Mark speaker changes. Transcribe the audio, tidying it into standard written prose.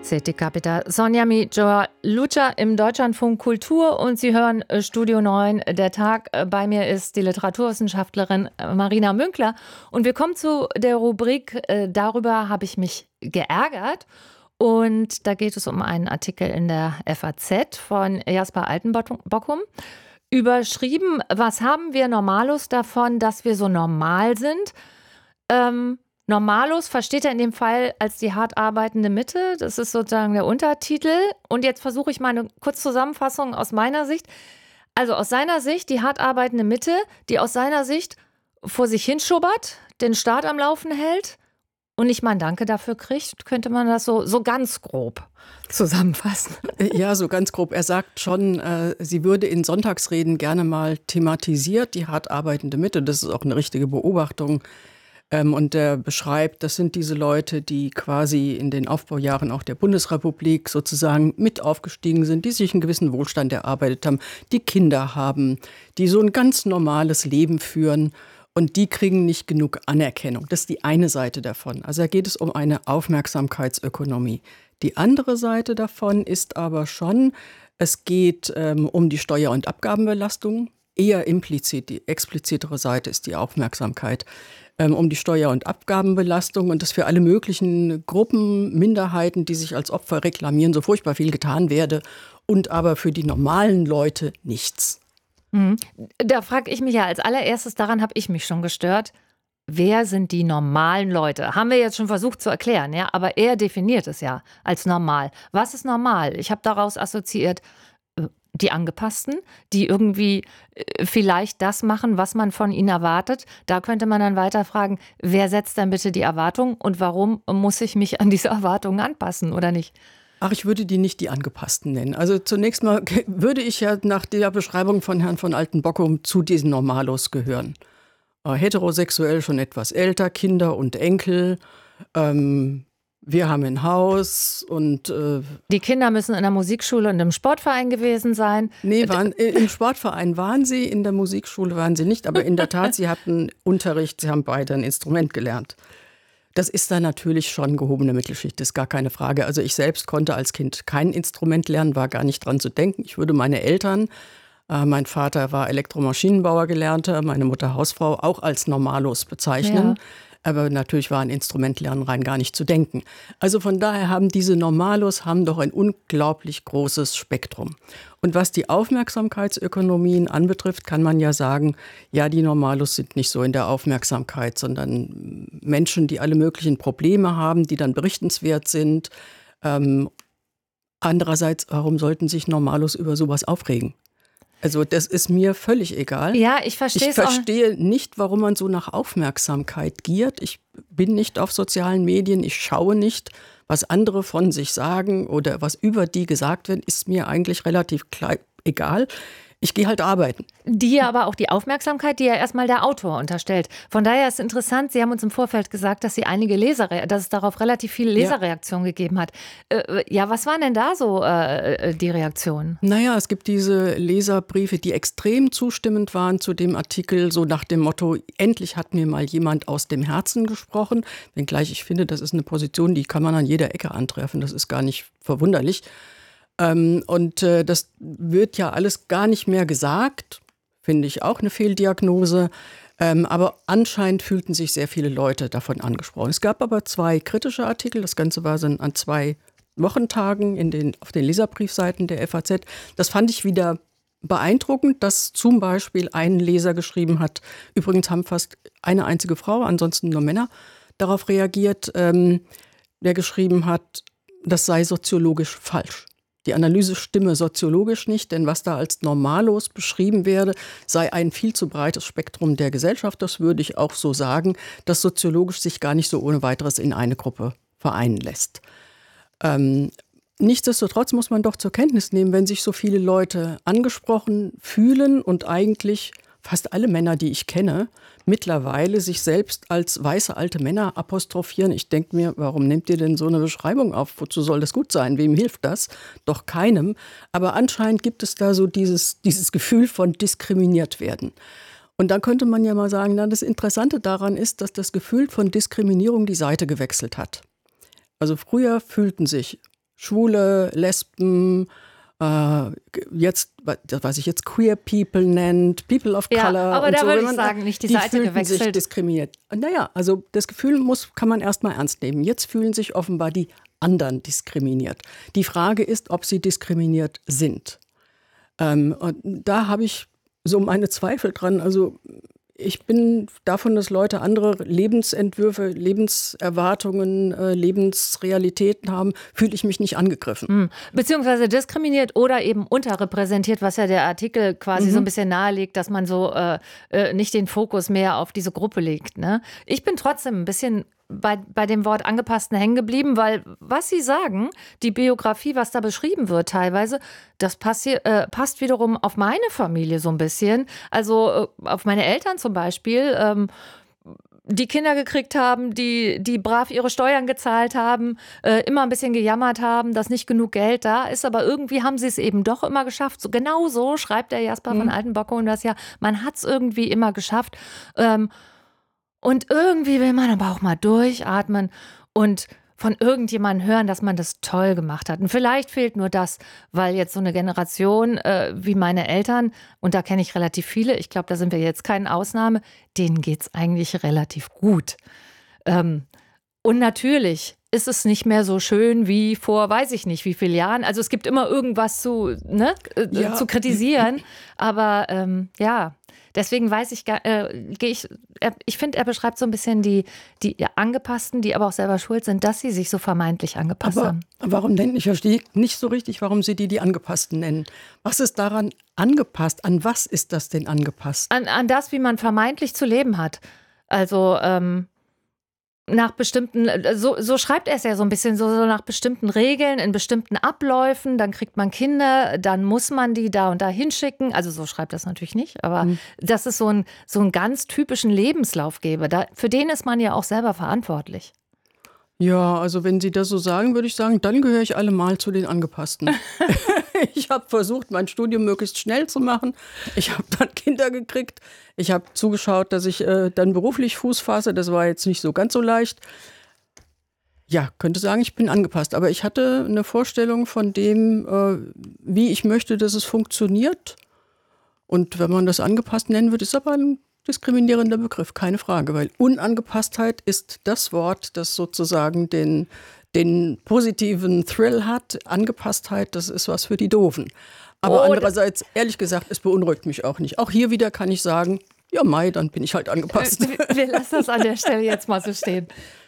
Speaker 1: Sete Capita. Sonja Joa Lucha im Deutschlandfunk Kultur und Sie hören Studio 9, der Tag. Bei mir ist die Literaturwissenschaftlerin Marina Münkler und wir kommen zu der Rubrik Darüber habe ich mich geärgert. Und da geht es um einen Artikel in der FAZ von Jasper Altenbockum. Überschrieben, was haben wir Normalos davon, dass wir so normal sind? Normalos versteht er in dem Fall als die hart arbeitende Mitte. Das ist sozusagen der Untertitel. Und jetzt versuche ich mal eine Kurzzusammenfassung aus meiner Sicht. Also aus seiner Sicht die hart arbeitende Mitte, die aus seiner Sicht vor sich hinschubbert, den Staat am Laufen hält und nicht mal ein Danke dafür kriegt. Könnte man das so ganz grob zusammenfassen?
Speaker 2: Ja, so ganz grob. Er sagt schon, sie würde in Sonntagsreden gerne mal thematisiert, die hart arbeitende Mitte. Das ist auch eine richtige Beobachtung. Und er beschreibt, das sind diese Leute, die quasi in den Aufbaujahren auch der Bundesrepublik sozusagen mit aufgestiegen sind, die sich einen gewissen Wohlstand erarbeitet haben, die Kinder haben, die so ein ganz normales Leben führen und die kriegen nicht genug Anerkennung. Das ist die eine Seite davon. Also da geht es um eine Aufmerksamkeitsökonomie. Die andere Seite davon ist aber schon, es geht um die Steuer- und Abgabenbelastung. Eher implizit, die explizitere Seite ist die Aufmerksamkeit. Um die Steuer- und Abgabenbelastung und dass für alle möglichen Gruppen, Minderheiten, die sich als Opfer reklamieren, so furchtbar viel getan werde und aber für die normalen Leute nichts.
Speaker 1: Da frage ich mich ja als allererstes, daran habe ich mich schon gestört, wer sind die normalen Leute? Haben wir jetzt schon versucht zu erklären, ja? Aber er definiert es ja als normal. Was ist normal? Ich habe daraus assoziiert, die Angepassten, die irgendwie vielleicht das machen, was man von ihnen erwartet. Da könnte man dann weiter fragen, wer setzt dann bitte die Erwartung und warum muss ich mich an diese Erwartungen anpassen oder nicht?
Speaker 2: Ach, ich würde die nicht die Angepassten nennen. Also zunächst mal würde ich ja nach der Beschreibung von Herrn von Altenbockum zu diesen Normalos gehören. Heterosexuell schon etwas älter, Kinder und Enkel, wir haben ein Haus und
Speaker 1: die Kinder müssen in der Musikschule und im Sportverein gewesen sein.
Speaker 2: Nee, im Sportverein waren sie, in der Musikschule waren sie nicht, aber in der Tat, sie hatten Unterricht, sie haben beide ein Instrument gelernt. Das ist dann natürlich schon gehobene Mittelschicht, ist gar keine Frage. Also ich selbst konnte als Kind kein Instrument lernen, war gar nicht dran zu denken. Ich würde meine Eltern, mein Vater war Elektromaschinenbauer Gelernter, meine Mutter Hausfrau, auch als Normalos bezeichnen. Ja. Aber natürlich war an Instrumentlernen rein gar nicht zu denken. Also von daher haben diese Normalos doch ein unglaublich großes Spektrum. Und was die Aufmerksamkeitsökonomien anbetrifft, kann man ja sagen, ja, die Normalos sind nicht so in der Aufmerksamkeit, sondern Menschen, die alle möglichen Probleme haben, die dann berichtenswert sind. Andererseits, warum sollten sich Normalos über sowas aufregen? Also das ist mir völlig egal.
Speaker 1: Ja, ich verstehe es auch.
Speaker 2: Ich verstehe nicht, warum man so nach Aufmerksamkeit giert. Ich bin nicht auf sozialen Medien, ich schaue nicht, was andere von sich sagen oder was über die gesagt wird, ist mir eigentlich relativ egal. Ich gehe halt arbeiten.
Speaker 1: Die aber auch die Aufmerksamkeit, die ja erstmal der Autor unterstellt. Von daher ist interessant, Sie haben uns im Vorfeld gesagt, dass Sie dass es darauf relativ viele Leserreaktionen gegeben hat. Ja, was waren denn da so die Reaktionen?
Speaker 2: Naja, es gibt diese Leserbriefe, die extrem zustimmend waren zu dem Artikel, so nach dem Motto, endlich hat mir mal jemand aus dem Herzen gesprochen. Wenngleich ich finde, das ist eine Position, die kann man an jeder Ecke antreffen. Das ist gar nicht verwunderlich. Das wird ja alles gar nicht mehr gesagt, finde ich auch eine Fehldiagnose. Aber anscheinend fühlten sich sehr viele Leute davon angesprochen. Es gab aber 2 kritische Artikel. Das Ganze war dann an 2 Wochentagen auf den Leserbriefseiten der FAZ. Das fand ich wieder beeindruckend, dass zum Beispiel ein Leser geschrieben hat, übrigens haben fast eine einzige Frau, ansonsten nur Männer, darauf reagiert, der geschrieben hat, das sei soziologisch falsch. Die Analyse stimme soziologisch nicht, denn was da als Normalos beschrieben werde, sei ein viel zu breites Spektrum der Gesellschaft. Das würde ich auch so sagen, dass soziologisch sich gar nicht so ohne weiteres in eine Gruppe vereinen lässt. Nichtsdestotrotz muss man doch zur Kenntnis nehmen, wenn sich so viele Leute angesprochen fühlen und eigentlich fast alle Männer, die ich kenne, mittlerweile sich selbst als weiße alte Männer apostrophieren. Ich denke mir, warum nehmt ihr denn so eine Beschreibung auf? Wozu soll das gut sein? Wem hilft das? Doch keinem. Aber anscheinend gibt es da so dieses Gefühl von diskriminiert werden. Und dann könnte man ja mal sagen, das Interessante daran ist, dass das Gefühl von Diskriminierung die Seite gewechselt hat. Also früher fühlten sich Schwule, Lesben, jetzt, was ich jetzt Queer People nennt, People of Color.
Speaker 1: Ja, aber
Speaker 2: und
Speaker 1: da
Speaker 2: so,
Speaker 1: würde ich sagen, nicht die Seite
Speaker 2: fühlten
Speaker 1: gewechselt.
Speaker 2: sich diskriminiert. Naja, also das Gefühl kann man erstmal ernst nehmen. Jetzt fühlen sich offenbar die anderen diskriminiert. Die Frage ist, ob sie diskriminiert sind. Und da habe ich so meine Zweifel dran. Also ich bin davon, dass Leute andere Lebensentwürfe, Lebenserwartungen, Lebensrealitäten haben, fühle ich mich nicht angegriffen.
Speaker 1: Beziehungsweise diskriminiert oder eben unterrepräsentiert, was ja der Artikel quasi so ein bisschen nahelegt, dass man so nicht den Fokus mehr auf diese Gruppe legt. Ne? Ich bin trotzdem ein bisschen bei dem Wort Angepassten hängen geblieben, weil was Sie sagen, die Biografie, was da beschrieben wird teilweise, das passt wiederum auf meine Familie so ein bisschen. Also auf meine Eltern zum Beispiel, die Kinder gekriegt haben, die brav ihre Steuern gezahlt haben, immer ein bisschen gejammert haben, dass nicht genug Geld da ist, aber irgendwie haben sie es eben doch immer geschafft. So, genau so schreibt der Jasper von Altenbocke das ja, man hat es irgendwie immer geschafft. Und irgendwie will man aber auch mal durchatmen und von irgendjemandem hören, dass man das toll gemacht hat. Und vielleicht fehlt nur das, weil jetzt so eine Generation wie meine Eltern, und da kenne ich relativ viele, ich glaube, da sind wir jetzt keine Ausnahme, denen geht es eigentlich relativ gut. Und natürlich ist es nicht mehr so schön wie vor, weiß ich nicht, wie vielen Jahren. Also es gibt immer irgendwas zu kritisieren. Aber deswegen ich finde, er beschreibt so ein bisschen die Angepassten, die aber auch selber schuld sind, dass sie sich so vermeintlich angepasst haben.
Speaker 2: Warum denn? Ich verstehe nicht so richtig, warum Sie die Angepassten nennen. Was ist daran angepasst? An was ist das denn angepasst?
Speaker 1: An das, wie man vermeintlich zu leben hat. Also nach bestimmten, so schreibt er es ja so ein bisschen, so nach bestimmten Regeln, in bestimmten Abläufen, dann kriegt man Kinder, dann muss man die da und da hinschicken. Also so schreibt er es natürlich nicht, aber dass es so einen ganz typischen Lebenslauf gäbe. Für den ist man ja auch selber verantwortlich.
Speaker 2: Ja, also wenn Sie das so sagen, würde ich sagen, dann gehöre ich allemal zu den Angepassten. Ich habe versucht, mein Studium möglichst schnell zu machen. Ich habe dann Kinder gekriegt. Ich habe zugeschaut, dass ich dann beruflich Fuß fasse. Das war jetzt nicht so ganz so leicht. Ja, könnte sagen, ich bin angepasst. Aber ich hatte eine Vorstellung von dem, wie ich möchte, dass es funktioniert. Und wenn man das angepasst nennen würde, ist aber ein diskriminierender Begriff, keine Frage. Weil Unangepasstheit ist das Wort, das sozusagen den positiven Thrill hat. Angepasstheit, das ist was für die Doofen. Aber andererseits, ehrlich gesagt, es beunruhigt mich auch nicht. Auch hier wieder kann ich sagen, ja Mai, dann bin ich halt angepasst.
Speaker 1: Wir lassen das an der Stelle jetzt mal so stehen.